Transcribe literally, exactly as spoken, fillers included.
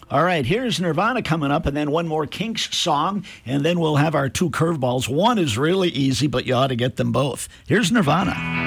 All right, here's Nirvana coming up, and then one more Kinks song, and then we'll have our two curveballs. One is really easy, but you ought to get them both. Here's Nirvana.